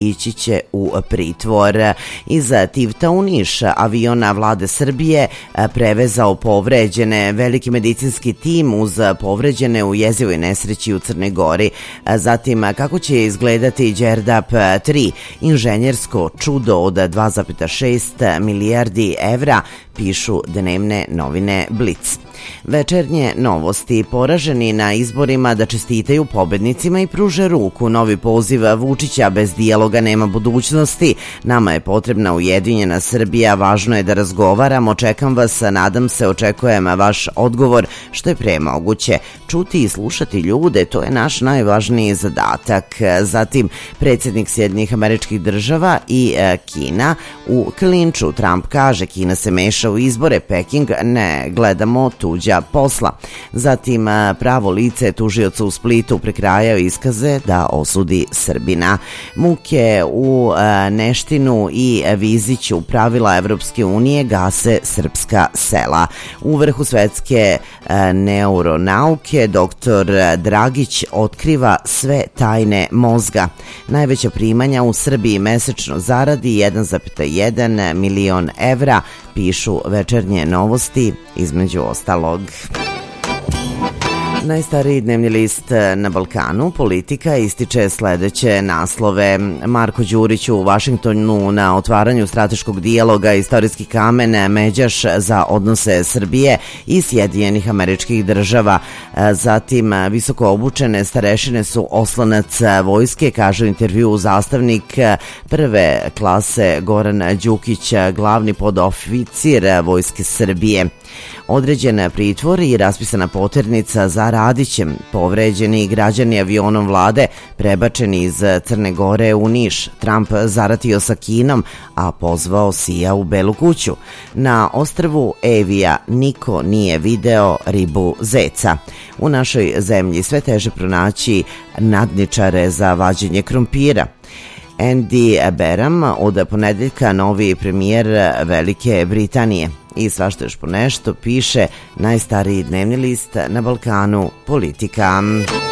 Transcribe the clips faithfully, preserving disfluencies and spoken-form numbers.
ići će u pritvor. Iz Tivta u Niš aviona vlade Srbije prevezao povređene, veliki medicinski tim uz povređene u jezivoj nesreći u Crnoj Gori. Zatim, kako će izgledati Đerdap tri, inženjersko čudo od dva zarez šest milijardi evra, pišu dnevne novine Blic. Večernje novosti. Poraženi na izborima da čestitaju pobednicima i pruže ruku. Novi poziv Vučića: bez dijaloga nema budućnosti. Nama je potrebna ujedinjena Srbija, važno je da razgovaramo. Čekam vas, nadam se, očekujem vaš odgovor što je pre moguće. Čuti i slušati ljude, to je naš najvažniji zadatak. Zatim, predsjednik Sjedinjenih Američkih Država i Kina u klinču. Trump kaže: Kina se meša u izbore, Peking ne, gledamo tuđa posla. Zatim, pravo lice tužioca u Splitu prekrajao iskaze da osudi Srbina. Muke u Neštinu i Viziću, pravila Evropske unije gase srpska sela. U vrhu svetske neuronauke doktor Dragić otkriva sve tajne mozga. Najveća primanja u Srbiji mesečno zaradi jedan zarez jedan milion evra, pišu Večernje novosti, između ostalog. Najstariji dnevni list na Balkanu, Politika, ističe sledeće naslove. Marko Đurić u Vašingtonu na otvaranju strateškog dijaloga, istorijski kamen, međaš za odnose Srbije i Sjedinjenih Američkih Država. Zatim, visoko obučene starešine su oslonac vojske, kaže u intervju zastavnik prve klase Goran Đukić, glavni podoficir Vojske Srbije. Određen pritvor i raspisana poternica za Radićem. Povređeni građani avionom vlade prebačeni iz Crne Gore u Niš. Trump zaratio sa Kinom, a pozvao Sija u Belu kuću. Na ostrvu Evija niko nije video ribu zeca. U našoj zemlji sve teže pronaći nadničare za vađenje krompira. Andy Beram od ponedeljka novi premijer Velike Britanije. I svašta još po nešto, piše najstariji dnevni list na Balkanu, Politika.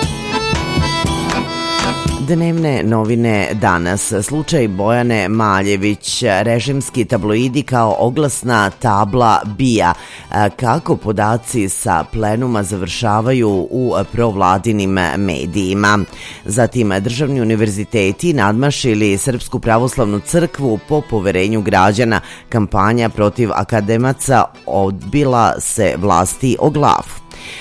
Dnevne novine danas. Slučaj Bojane Maljević, režimski tabloidi kao oglasna tabla bija. Kako podaci sa plenuma završavaju u provladinim medijima. Zatim, državni univerziteti nadmašili Srpsku pravoslavnu crkvu po poverenju građana. Kampanja protiv akademaca odbila se vlasti o glavu.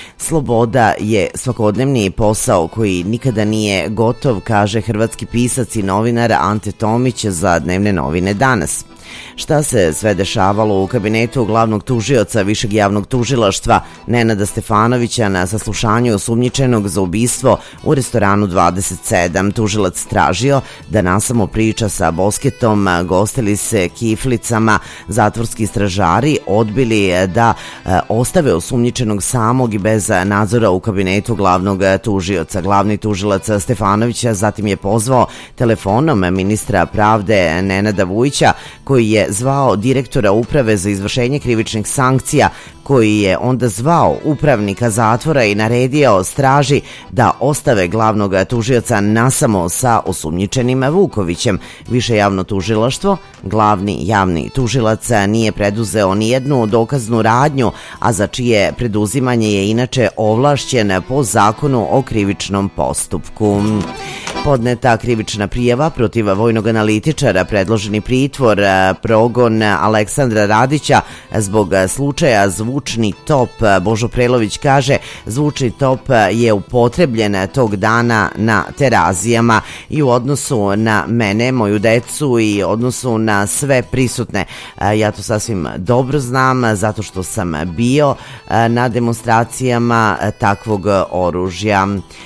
Sloboda je svakodnevni posao koji nikada nije gotov, kaže hrvatski pisac i novinar Ante Tomić za dnevne novine danas. Šta se sve dešavalo u kabinetu glavnog tužioca Višeg javnog tužilaštva Nenada Stefanovića na saslušanju osumnjičenog za ubistvo u restoranu dvadeset sedam. Tužilac tražio da nasamo priča sa Bosketom, gostili se kiflicama, zatvorski stražari odbili da ostave osumnjičenog samog i bez nadzora u kabinetu glavnog tužioca. Glavni tužilac Stefanovića zatim je pozvao telefonom ministra pravde Nenada Vujića, koji je zvao direktora uprave za izvršenje krivičnih sankcija, koji je onda zvao upravnika zatvora i naredio straži da ostave glavnog tužioca nasamo sa osumnjičenim Vukovićem. Više javno tužilaštvo, glavni javni tužilac nije preduzeo ni jednu dokaznu radnju, a za čije preduzimanje je inače ovlašćen po zakonu o krivičnom postupku. Podneta krivična prijava protiv vojnog analitičara, predloženi pritvor, progon Aleksandra Radića zbog slučaja zvučni top. Božo Prelović kaže: zvučni top je upotrebljen tog dana na Terazijama i u odnosu na mene, moju decu i odnosu na sve prisutne. Ja to sasvim dobro znam zato što sam bio na demonstracijama takvog oružja.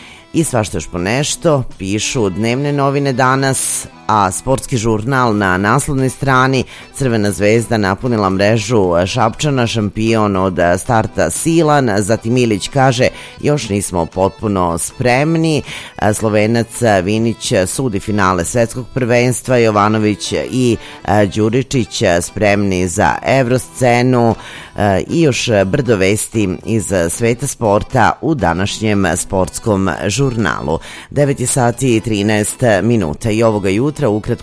I svašta još po nešto, pišu dnevne novine danas, a sportski žurnal na naslovnoj strani: Crvena zvezda napunila mrežu Šapčana, šampion od starta silan. Zatim Ilić kaže: još nismo potpuno spremni. Slovenac Vinić sudi finale svetskog prvenstva. Jovanović i Đuričić spremni za evroscenu. I još brdo vesti iz sveta sporta u današnjem sportskom žurnalu. devet je sati i trinaest minuta i ovoga jutra jutra. Ukratko